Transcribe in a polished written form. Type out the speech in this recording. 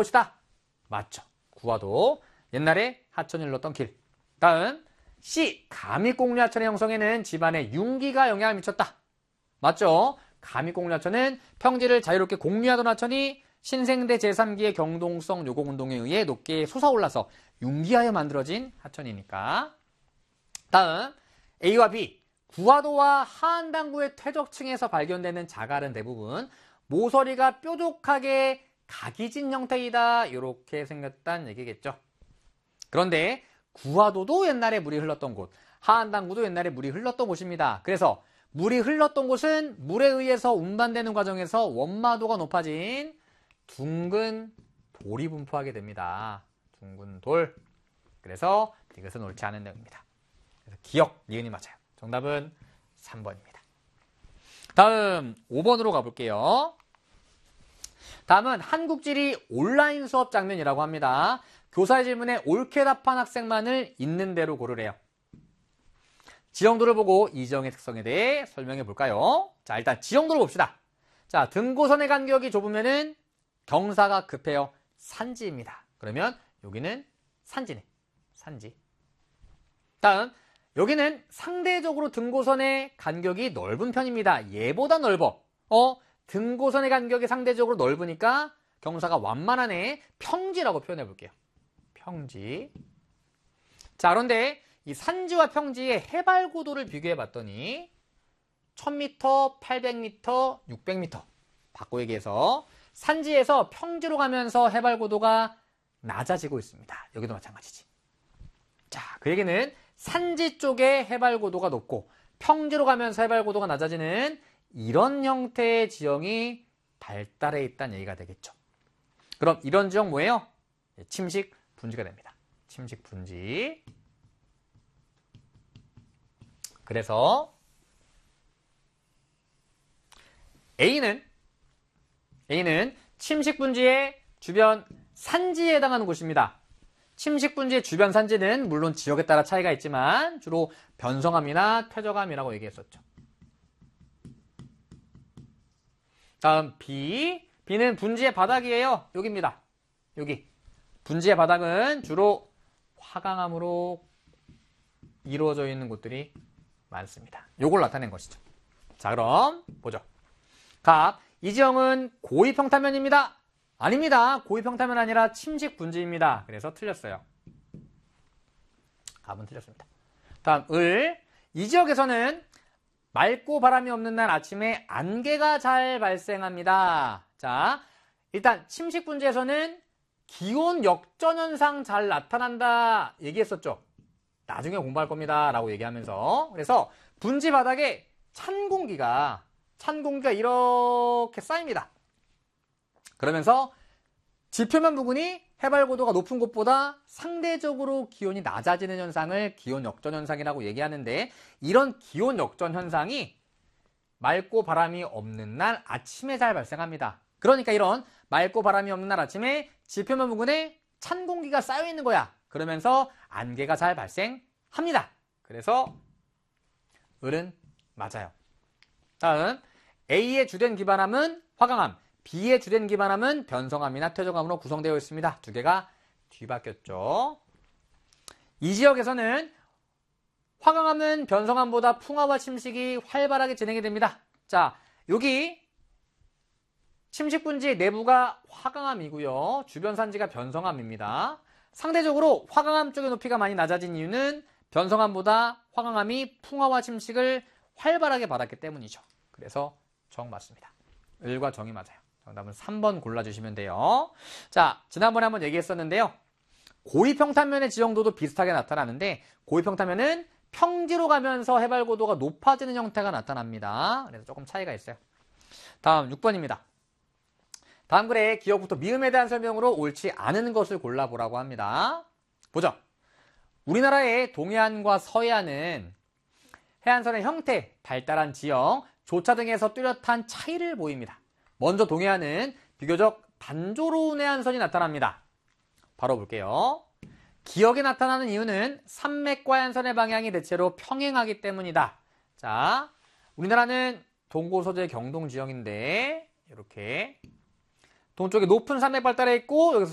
곳이다. 맞죠. 구화도 옛날에 하천이 흘렀던 길. 다음 C. 감익공유하천의 형성에는 집안의 융기가 영향을 미쳤다. 맞죠. 감익공유하천은 평지를 자유롭게 공유하던 하천이 신생대 제3기의 경동성 요곡운동에 의해 높게 솟아올라서 융기하여 만들어진 하천이니까. 다음 A와 B. 구화도와 하안당구의 퇴적층에서 발견되는 자갈은 대부분 모서리가 뾰족하게 각이진 형태이다. 이렇게 생겼다는 얘기겠죠. 그런데 구화도도 옛날에 물이 흘렀던 곳, 하안당구도 옛날에 물이 흘렀던 곳입니다. 그래서 물이 흘렀던 곳은 물에 의해서 운반되는 과정에서 원마도가 높아진 둥근 돌이 분포하게 됩니다. 둥근 돌. 그래서 이것은 옳지 않은 내용입니다. 그래서 기억, 니은이 맞아요. 정답은 3번입니다. 다음 5번으로 가볼게요. 다음은 한국지리 온라인 수업 장면이라고 합니다. 교사의 질문에 옳게 답한 학생만을 있는 대로 고르래요. 지형도를 보고 이 지형의 특성에 대해 설명해 볼까요? 자, 일단 지형도를 봅시다. 자, 등고선의 간격이 좁으면은 경사가 급해요. 산지입니다. 그러면 여기는 산지네. 산지. 다음 여기는 상대적으로 등고선의 간격이 넓은 편입니다. 얘보다 넓어. 등고선의 간격이 상대적으로 넓으니까 경사가 완만하네. 평지라고 표현해 볼게요. 평지. 자, 그런데 이 산지와 평지의 해발 고도를 비교해 봤더니 1000m, 800m, 600m 바꿔 얘기해서 산지에서 평지로 가면서 해발 고도가 낮아지고 있습니다. 여기도 마찬가지지. 자, 그 얘기는 산지 쪽에 해발 고도가 높고 평지로 가면서 해발 고도가 낮아지는 이런 형태의 지형이 발달해 있다는 얘기가 되겠죠. 그럼 이런 지형 뭐예요? 침식 분지가 됩니다. 침식 분지. 그래서 A는 침식 분지의 주변 산지에 해당하는 곳입니다. 침식 분지의 주변 산지는 물론 지역에 따라 차이가 있지만 주로 변성암이나 퇴적암이라고 얘기했었죠. 다음 B는 분지의 바닥이에요. 여기입니다. 여기. 분지의 바닥은 주로 화강암으로 이루어져 있는 곳들이 많습니다. 요걸 나타낸 것이죠. 자, 그럼 보죠. 갑. 이 지형은 고위평타면입니다. 아닙니다. 고위평타면 아니라 침식 분지입니다. 그래서 틀렸어요. 갑은 틀렸습니다. 다음 을. 이 지역에서는 맑고 바람이 없는 날 아침에 안개가 잘 발생합니다. 자, 일단 침식 분지에서는 기온 역전 현상 잘 나타난다 얘기했었죠. 나중에 공부할 겁니다 라고 얘기하면서. 그래서 분지 바닥에 찬 공기가 이렇게 쌓입니다. 그러면서 지표면 부근이 해발 고도가 높은 곳보다 상대적으로 기온이 낮아지는 현상을 기온 역전 현상이라고 얘기하는데, 이런 기온 역전 현상이 맑고 바람이 없는 날 아침에 잘 발생합니다. 그러니까 이런 맑고 바람이 없는 날 아침에 지표면 부근에 찬 공기가 쌓여 있는 거야. 그러면서 안개가 잘 발생합니다. 그래서 을은 맞아요. 다음 A의 주된 기반암은 화강암, B의 주된 기반암은 변성암이나 퇴적암으로 구성되어 있습니다. 두 개가 뒤바뀌었죠. 이 지역에서는 화강암은 변성암보다 풍화와 침식이 활발하게 진행이 됩니다. 자, 여기 침식분지 내부가 화강암이고요. 주변 산지가 변성암입니다. 상대적으로 화강암 쪽의 높이가 많이 낮아진 이유는 변성암보다 화강암이 풍화와 침식을 활발하게 받았기 때문이죠. 그래서 정 맞습니다. 을과 정이 맞아요. 정답은 3번 골라주시면 돼요. 자, 지난번에 한번 얘기했었는데요. 고위평탄면의 지형도도 비슷하게 나타나는데, 고위평탄면은 평지로 가면서 해발 고도가 높아지는 형태가 나타납니다. 그래서 조금 차이가 있어요. 다음 6번입니다. 다음 글에 기억부터 미음에 대한 설명으로 옳지 않은 것을 골라보라고 합니다. 보죠. 우리나라의 동해안과 서해안은 해안선의 형태, 발달한 지형, 조차 등에서 뚜렷한 차이를 보입니다. 먼저 동해안은 비교적 단조로운 해안선이 나타납니다. 바로 볼게요. 기역에 나타나는 이유는 산맥과 해안선의 방향이 대체로 평행하기 때문이다. 자, 우리나라는 동고, 서재, 경동 지형인데 이렇게 동쪽에 높은 산맥 발달해 있고, 여기서